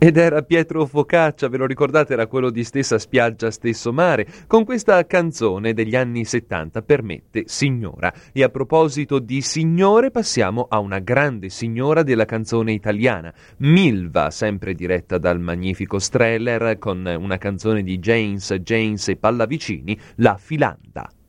Ed era Pietro Focaccia, ve lo ricordate? Era quello di Stessa spiaggia, stesso mare, con questa canzone degli anni 70, Permette, signora. E a proposito di signore, passiamo a una grande signora della canzone italiana, Milva, sempre diretta dal magnifico Streller, con una canzone di James e Pallavicini, La Filanda.